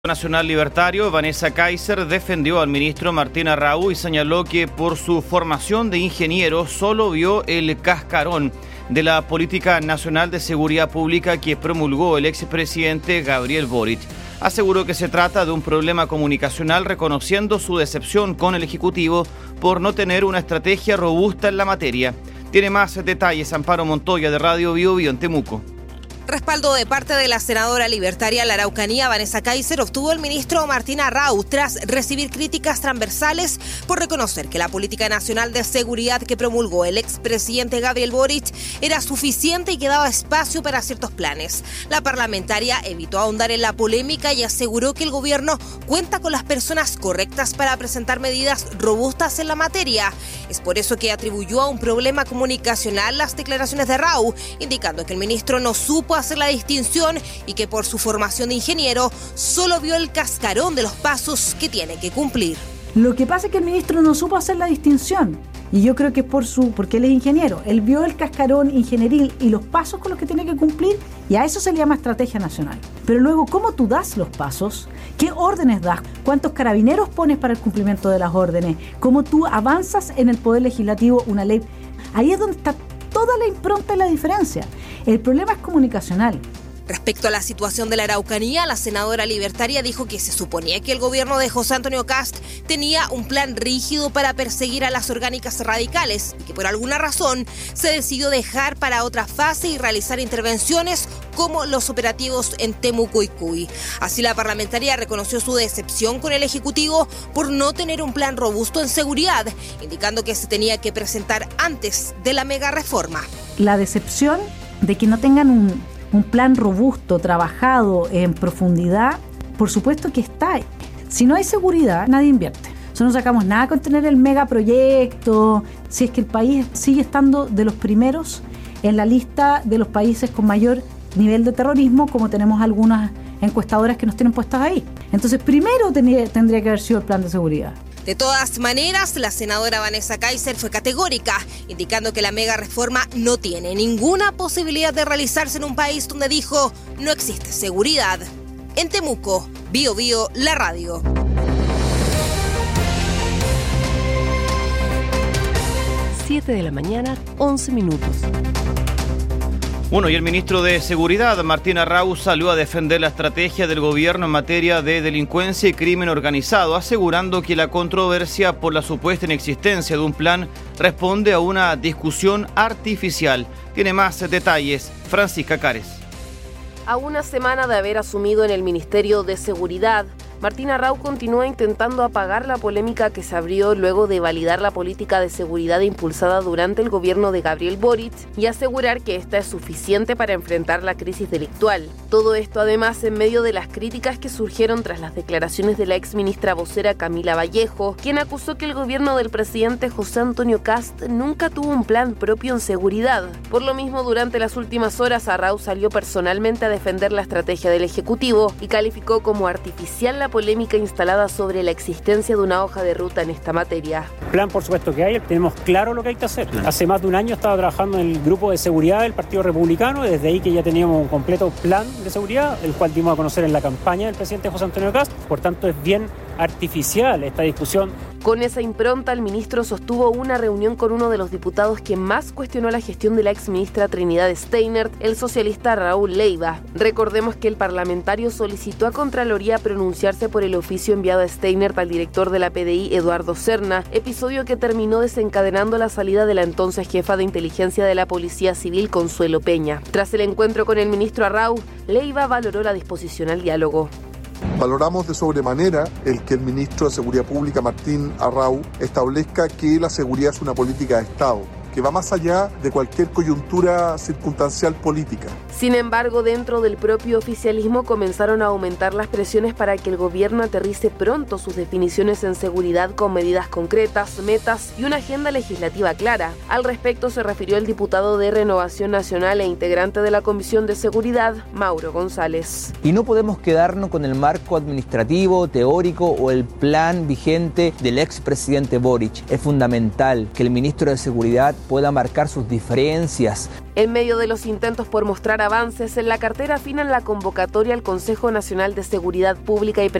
Nacional Libertario, Vanessa Kaiser, defendió al ministro Martín Arrau y señaló que por su formación de ingeniero solo vio el cascarón de la política nacional de seguridad pública que promulgó el expresidente Gabriel Boric. Aseguró que se trata de un problema comunicacional, reconociendo su decepción con el Ejecutivo por no tener una estrategia robusta en la materia. Tiene más detalles Amparo Montoya de Radio Bio Bio en Temuco. Respaldo de parte de la senadora libertaria de la Araucanía, Vanessa Kaiser, obtuvo el ministro Martín Arrau tras recibir críticas transversales por reconocer que la política nacional de seguridad que promulgó el expresidente Gabriel Boric era suficiente y que daba espacio para ciertos planes. La parlamentaria evitó ahondar en la polémica y aseguró que el gobierno cuenta con las personas correctas para presentar medidas robustas en la materia. Es por eso que atribuyó a un problema comunicacional las declaraciones de Arrau, indicando que el ministro no supo hacer la distinción y que por su formación de ingeniero solo vio el cascarón de los pasos que tiene que cumplir. Lo que pasa es que el ministro no supo hacer la distinción y yo creo que es porque él es ingeniero. Él vio el cascarón ingenieril y los pasos con los que tiene que cumplir y a eso se le llama estrategia nacional. Pero luego, ¿cómo tú das los pasos? ¿Qué órdenes das? ¿Cuántos carabineros pones para el cumplimiento de las órdenes? ¿Cómo tú avanzas en el poder legislativo una ley? Ahí es donde está toda la impronta y la diferencia. El problema es comunicacional. Respecto a la situación de la Araucanía, la senadora libertaria dijo que se suponía que el gobierno de José Antonio Kast tenía un plan rígido para perseguir a las orgánicas radicales y que por alguna razón se decidió dejar para otra fase y realizar intervenciones como los operativos en Temuco y Cuy. Así, la parlamentaria reconoció su decepción con el Ejecutivo por no tener un plan robusto en seguridad, indicando que se tenía que presentar antes de la mega reforma. La decepción de que no tengan un plan robusto, trabajado en profundidad, por supuesto que está. Si no hay seguridad, nadie invierte. Nosotros no sacamos nada con tener el megaproyecto, si es que el país sigue estando de los primeros en la lista de los países con mayor nivel de terrorismo, como tenemos algunas encuestadoras que nos tienen puestas ahí. Entonces, primero tendría que haber sido el plan de seguridad. De todas maneras, la senadora Vanessa Kaiser fue categórica, indicando que la mega reforma no tiene ninguna posibilidad de realizarse en un país donde dijo no existe seguridad. En Temuco, Bio Bio, la radio. Siete de la mañana, 11 minutos. Bueno, y el ministro de Seguridad, Martín Arrau, salió a defender la estrategia del gobierno en materia de delincuencia y crimen organizado, asegurando que la controversia por la supuesta inexistencia de un plan responde a una discusión artificial. Tiene más detalles Francisca Cares. A una semana de haber asumido en el Ministerio de Seguridad, Martín Arrau continúa intentando apagar la polémica que se abrió luego de validar la política de seguridad impulsada durante el gobierno de Gabriel Boric y asegurar que esta es suficiente para enfrentar la crisis delictual. Todo esto además en medio de las críticas que surgieron tras las declaraciones de la exministra vocera Camila Vallejo, quien acusó que el gobierno del presidente José Antonio Kast nunca tuvo un plan propio en seguridad. Por lo mismo, durante las últimas horas, Arrau salió personalmente a defender la estrategia del Ejecutivo y calificó como artificial la polémica instalada sobre la existencia de una hoja de ruta en esta materia. Plan, por supuesto que hay, tenemos claro lo que hay que hacer. Hace más de un año estaba trabajando en el grupo de seguridad del Partido Republicano, desde ahí que ya teníamos un completo plan de seguridad, el cual dimos a conocer en la campaña del presidente José Antonio Kast. Por tanto, es bien artificial esta discusión. Con esa impronta, el ministro sostuvo una reunión con uno de los diputados que más cuestionó la gestión de la exministra Trinidad Steinert, el socialista Raúl Leiva. Recordemos que el parlamentario solicitó a Contraloría pronunciarse por el oficio enviado a Steinert al director de la PDI, Eduardo Serna, episodio que terminó desencadenando la salida de la entonces jefa de inteligencia de la Policía Civil, Consuelo Peña. Tras el encuentro con el ministro Arrau, Leiva valoró la disposición al diálogo. Valoramos de sobremanera el que el ministro de Seguridad Pública, Martín Arrau, establezca que la seguridad es una política de Estado, que va más allá de cualquier coyuntura circunstancial política. Sin embargo, dentro del propio oficialismo comenzaron a aumentar las presiones para que el gobierno aterrice pronto sus definiciones en seguridad con medidas concretas, metas y una agenda legislativa clara. Al respecto se refirió el diputado de Renovación Nacional e integrante de la Comisión de Seguridad, Mauro González. Y no podemos quedarnos con el marco administrativo, teórico o el plan vigente del expresidente Boric. Es fundamental que el ministro de Seguridad pueda marcar sus diferencias. En medio de los intentos por mostrar avances en la cartera, afinan la convocatoria al Consejo Nacional de Seguridad Pública y